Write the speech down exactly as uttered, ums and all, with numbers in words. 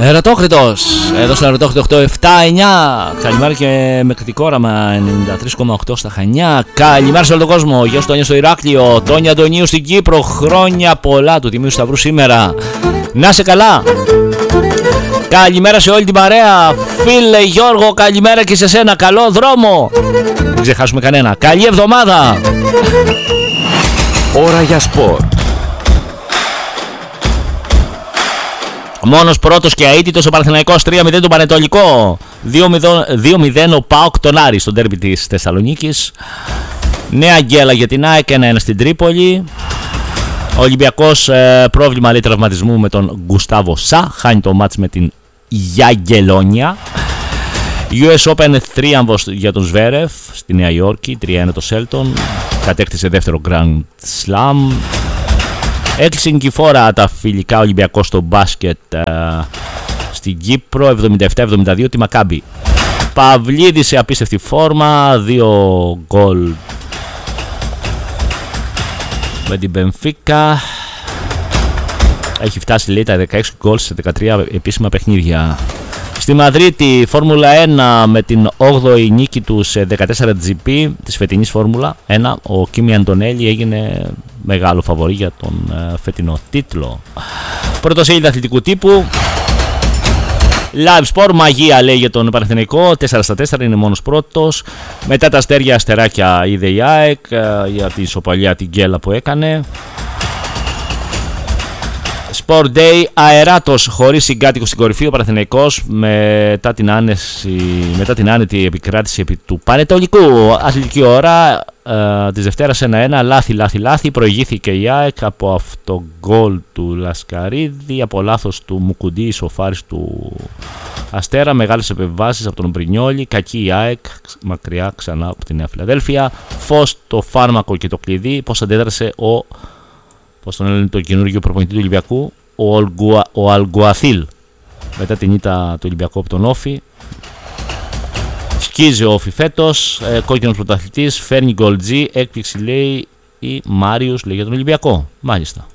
Ερωτόκριτος, εδώ στο Ερωτόκριτο οκτώ επτά εννιά. Καλημέρα και με κριτικό όραμα ενενήντα τρία κόμμα οκτώ στα Χανιά. Καλημέρα σε όλο τον κόσμο. Γεια σου Τόνια στο Ηράκλειο, Τόνια Αντωνίου στην Κύπρο. Χρόνια πολλά του Τιμίου Σταυρού σήμερα. Να σε καλά. Καλημέρα σε όλη την παρέα. Φίλε Γιώργο, καλημέρα και σε σένα. Καλό δρόμο. Δεν ξεχάσουμε κανένα. Καλή εβδομάδα. Ώρα για σπορ. Μόνος πρώτος και αίτητος ο Παναθηναϊκός, τρία μηδέν τον Πανετολικό. δύο μηδέν ο ΠΑΟΚ τον Άρη στο ντέρμπι της Θεσσαλονίκης. Νέα γκέλα για την ΑΕΚ, ένα ένα στην Τρίπολη. Ο Ολυμπιακός ε, πρόβλημα λέει τραυματισμού με τον Γκουστάβο Σα. Χάνει το μάτς με την Γιαγγελόνια. γιου ες Open θρίαμβος για τον Σβέρεφ στη Νέα Υόρκη, τρία ένα το Σέλτον. Κατέκτησε δεύτερο Grand Slam. Έκλεισε νικηφόρα τα φιλικά Ολυμπιακό στο μπάσκετ ε, στην Κύπρο, εβδομήντα επτά εβδομήντα δύο τη Μακάμπι. Παυλίδης σε απίστευτη φόρμα, δύο γκολ με την Μπενφίκα. Έχει φτάσει λέει τα δεκαέξι γκολ σε δεκατρία επίσημα παιχνίδια. Στη Μαδρίτη Φόρμουλα ένα με την όγδοη νίκη του σε δεκατέσσερα τζι πι της φετινής Φόρμουλα ένα. Ο Κίμι Αντωνέλη έγινε μεγάλο φαβορί για τον ε, φετινό τίτλο. Πρωτοσέλιδα αθλητικού τύπου. Live Sport, μαγεία λέει για τον Παναθηναϊκό, τέσσερα στα τέσσερα είναι μόνος πρώτος. Μετά τα αστέρια αστεράκια είδε η ΑΕΚ ε, για τη σοπαλιά την γκέλα που έκανε. Sport Day, αεράτος χωρίς συγκάτοικο στην κορυφή ο Παναθηναϊκός μετά την, άνεση, μετά την άνετη επικράτηση επί του Πανετολικού. Αθλητική ώρα ε, της Δευτέρας ένα ένα, λάθη λάθη λάθη, προηγήθηκε η ΑΕΚ από αυτό γκολ του Λασκαρίδη, από λάθος του Μουκουντή, ισοφάρης του Αστέρα, μεγάλες επεμβάσεις από τον Μπρινιόλι, κακή η ΑΕΚ, μακριά ξανά από τη Νέα Φιλαδέλφια. Φως το φάρμακο και το κλειδί, πώς αντέδρασε ο... Πώς τον λένε το καινούργιο προπονητή του Ολυμπιακού, ο, Ολγκουα, ο Αλγκουαθίλ, μετά την ήττα του Ολυμπιακού από τον Όφη. Σκίζει ο Όφη φέτος, ε, κόκκινος πρωταθλητής, φέρνει γκολ τζι, έκπληξη λέει η Μάριος λέει για τον Ολυμπιακό. Μάλιστα.